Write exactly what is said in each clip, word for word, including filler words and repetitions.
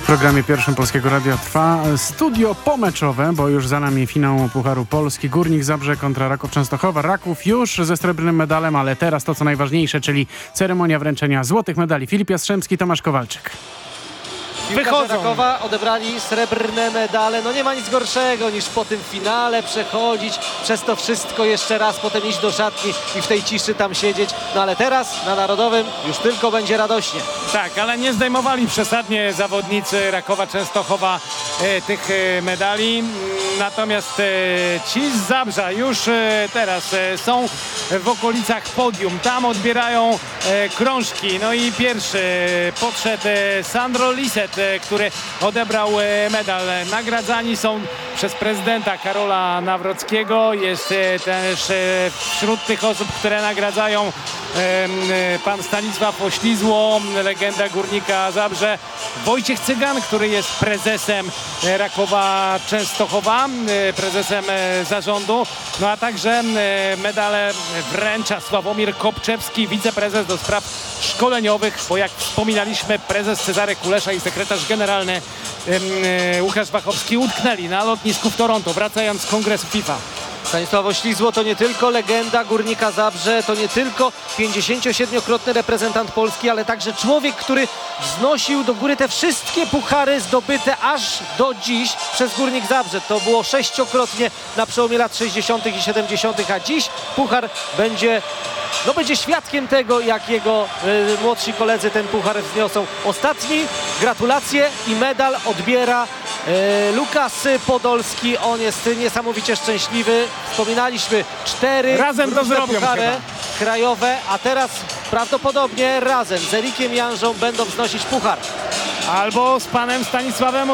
W programie pierwszym Polskiego Radia trwa studio pomeczowe, bo już za nami finał Pucharu Polski. Górnik Zabrze kontra Raków Częstochowa. Raków już ze srebrnym medalem, ale teraz to co najważniejsze, czyli ceremonia wręczenia złotych medali. Filip Jastrzębski, Tomasz Kowalczyk. Wychodzą. Rakowa odebrali srebrne medale. No nie ma nic gorszego niż po tym finale przechodzić przez to wszystko jeszcze raz, potem iść do szatni i w tej ciszy tam siedzieć. No ale teraz na Narodowym już tylko będzie radośnie. Tak, ale nie zdejmowali przesadnie zawodnicy Rakowa Częstochowa e, tych e, medali. Natomiast e, ci z Zabrza już e, teraz e, są w okolicach podium. Tam odbierają e, krążki. No i pierwszy e, podszedł e, Sandro Lisset, który odebrał medal. Nagradzani są przez prezydenta Karola Nawrockiego. Jest też wśród tych osób, które nagradzają, pan Stanisław Oślizło, legenda Górnika Zabrze. Wojciech Cygan, który jest prezesem Rakowa Częstochowa, prezesem zarządu. No a także medale wręcza Sławomir Kopczewski, wiceprezes do spraw szkoleniowych, bo jak wspominaliśmy, prezes Cezary Kulesza i sekretarz generalny Łukasz Wachowski utknęli na lotnisku w Toronto, wracając z kongresu FIFA. Stanisław Oślizło to nie tylko legenda Górnika Zabrze, to nie tylko pięćdziesięciosiedmiokrotny reprezentant Polski, ale także człowiek, który wznosił do góry te wszystkie puchary zdobyte aż do dziś przez Górnik Zabrze. To było sześciokrotnie na przełomie lat sześćdziesiątych i siedemdziesiątych, a dziś puchar będzie, no będzie świadkiem tego, jak jego y, młodsi koledzy ten puchar wzniosą. Ostatni, gratulacje i medal odbiera y, Lukas Podolski. On jest niesamowicie szczęśliwy. Wspominaliśmy cztery razem to zrobią puchary chyba krajowe, a teraz prawdopodobnie razem z Erikiem Janżą będą wznosić puchar. Albo z panem Stanisławem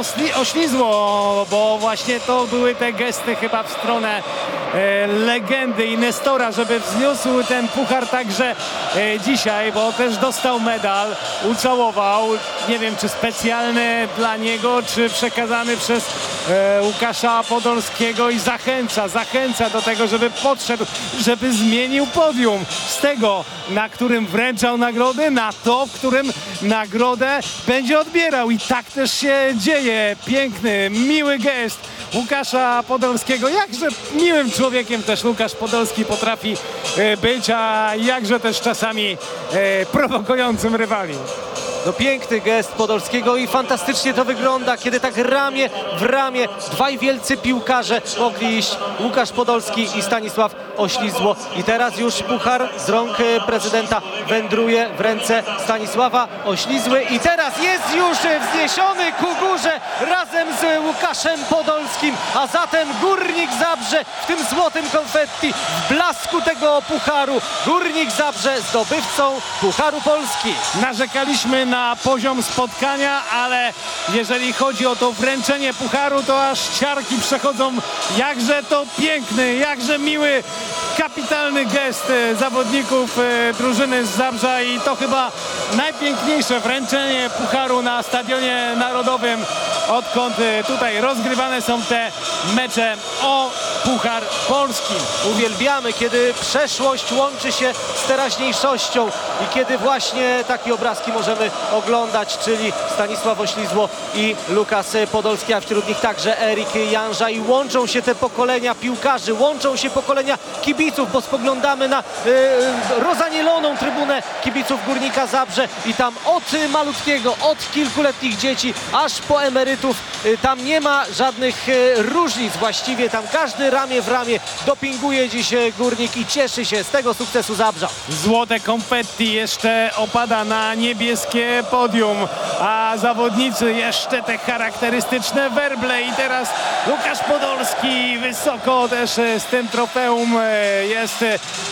Oślizło, bo właśnie to były te gesty chyba w stronę e, legendy i Nestora, żeby wzniósł ten puchar także e, dzisiaj, bo też dostał medal, ucałował, nie wiem czy specjalny dla niego, czy przekazany przez e, Łukasza Podolskiego i zachęca, zachęca do tego, żeby podszedł, żeby zmienił podium z tego, na którym wręczał nagrody, na to, w którym nagrodę będzie odbierał. I tak też się dzieje. Piękny, miły gest Łukasza Podolskiego. Jakże miłym człowiekiem też Łukasz Podolski potrafi być, a jakże też czasami e, prowokującym rywali. No piękny gest Podolskiego i fantastycznie to wygląda, kiedy tak ramię w ramię dwaj wielcy piłkarze mogli iść, Łukasz Podolski i Stanisław Oślizło. I teraz już puchar z rąk prezydenta wędruje w ręce Stanisława Oślizły i teraz jest już wzniesiony ku górze razem z Łukaszem Podolskim, a zatem Górnik Zabrze w tym złotym konfetti, w blasku tego pucharu. Górnik Zabrze zdobywcą Pucharu Polski. Narzekaliśmy na poziom spotkania, ale jeżeli chodzi o to wręczenie pucharu, to aż ciarki przechodzą. Jakże to piękny, jakże miły, kapitalny gest zawodników drużyny z Zabrza i to chyba najpiękniejsze wręczenie pucharu na Stadionie Narodowym, odkąd tutaj rozgrywane są te mecze o Puchar Polski. Uwielbiamy, kiedy przeszłość łączy się z teraźniejszością i kiedy właśnie takie obrazki możemy oglądać, czyli Stanisław Oślizło i Lukas Podolski, a wśród nich także Erik Janża i łączą się te pokolenia piłkarzy, łączą się pokolenia kibiców, bo spoglądamy na y, rozanieloną trybunę kibiców Górnika Zabrze i tam od malutkiego, od kilkuletnich dzieci aż po emerytów, y, tam nie ma żadnych y, różnic właściwie, tam każdy ramię w ramię dopinguje dziś Górnik i cieszy się z tego sukcesu Zabrza. Złote konfetti jeszcze opada na niebieskie podium, a zawodnicy jeszcze te charakterystyczne werble i teraz Łukasz Podolski wysoko też z tym trofeum. Jest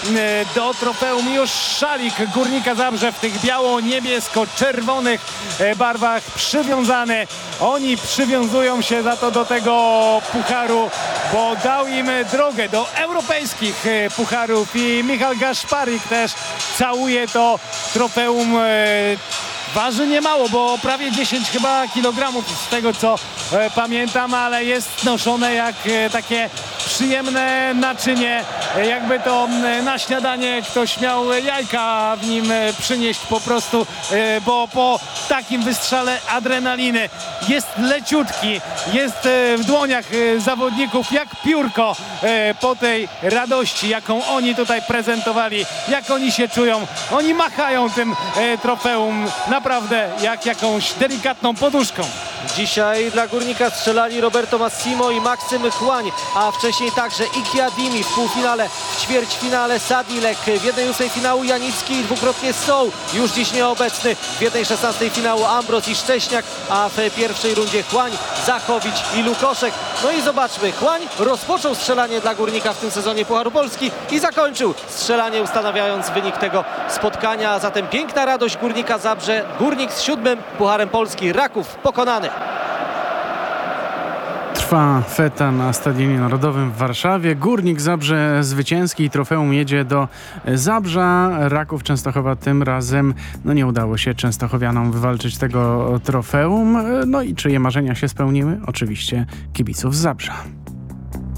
do trofeum już szalik Górnika Zabrze w tych biało-niebiesko-czerwonych barwach przywiązany. Oni przywiązują się za to do tego pucharu, bo dał im drogę do europejskich pucharów i Michał Gaszparik też całuje to trofeum. Waży niemało, bo prawie dziesięć chyba kilogramów z tego co e, pamiętam, ale jest noszone jak e, takie przyjemne naczynie, jakby to na śniadanie ktoś miał jajka w nim przynieść po prostu, bo po takim wystrzale adrenaliny jest leciutki, jest w dłoniach zawodników jak piórko po tej radości, jaką oni tutaj prezentowali, jak oni się czują. Oni machają tym trofeum naprawdę jak jakąś delikatną poduszką. Dzisiaj dla Górnika strzelali Roberto Massimo i Maksym Chłań, a wcześniej także Iki Adimi w półfinale, w ćwierćfinale Sadilek, w jednej ósmej finału Janicki i dwukrotnie Soł, już dziś nieobecny, w jednej szesnastej finału Ambros i Szcześniak, a w pierwszej rundzie Chłań, Zachowicz i Lukoszek. No i zobaczmy, Chłań rozpoczął strzelanie dla Górnika w tym sezonie Pucharu Polski i zakończył strzelanie, ustanawiając wynik tego spotkania. A zatem piękna radość Górnika Zabrze. Górnik z siódmym Pucharem Polski, Raków pokonany. Trwa feta na Stadionie Narodowym w Warszawie. Górnik Zabrze zwycięski i trofeum jedzie do Zabrza. Raków Częstochowa tym razem no nie udało się częstochowianom wywalczyć tego trofeum. No i czyje marzenia się spełniły? Oczywiście kibiców z Zabrza.